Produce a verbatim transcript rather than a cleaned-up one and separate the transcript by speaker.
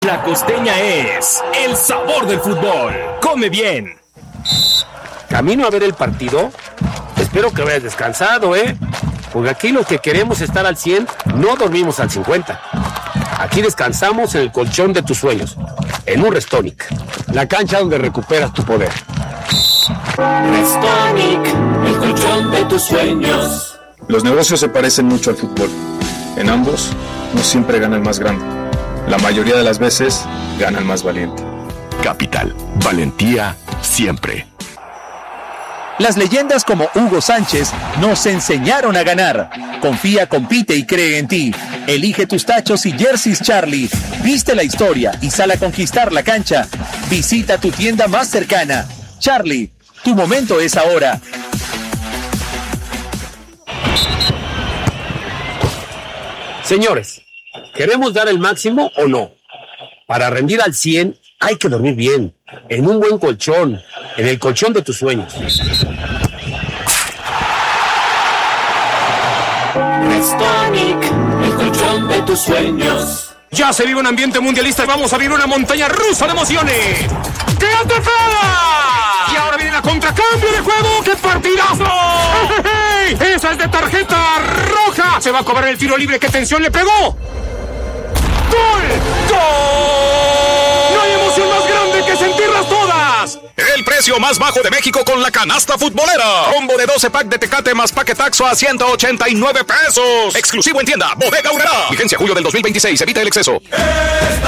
Speaker 1: La Costeña es el sabor del fútbol. Come bien.
Speaker 2: ¿Camino a ver el partido? Espero que hayas descansado, ¿eh? Porque aquí los que queremos estar al cien, no dormimos al cincuenta. Aquí descansamos en el colchón de tus sueños, en un Restonic, la cancha donde recuperas tu poder.
Speaker 3: Restonic, el colchón de tus sueños.
Speaker 4: Los negocios se parecen mucho al fútbol. En ambos, no siempre gana el más grande. La mayoría de las veces, gana el más valiente.
Speaker 5: Capital, valentía siempre.
Speaker 6: Las leyendas como Hugo Sánchez nos enseñaron a ganar. Confía, compite y cree en ti. Elige tus tachos y jerseys Charlie. Viste la historia y sal a conquistar la cancha. Visita tu tienda más cercana. Charlie, tu momento es ahora.
Speaker 2: Señores, ¿queremos dar el máximo o no? Para rendir al cien hay que dormir bien, en un buen colchón, en el colchón de tus sueños.
Speaker 3: Restonic, el colchón de tus sueños.
Speaker 1: Ya se vive un ambiente mundialista y vamos a vivir una montaña rusa de emociones. ¡Qué atrapada! Y ahora viene la contracambio de juego. ¡Qué partidazo! ¡Hey, hey! ¡Esa es de tarjeta roja! Se va a cobrar el tiro libre. ¡Qué tensión le pegó! ¡Gol! ¡Gol! ¡No hay emoción más grande que sentirlas todas!
Speaker 5: El precio más bajo de México con la canasta futbolera. Combo de doce pack de Tecate más paquetaxo a ciento ochenta y nueve pesos. Exclusivo en tienda Bodega Aurrerá. Vigencia julio del dos mil veintiséis. Evita el exceso.
Speaker 3: Esta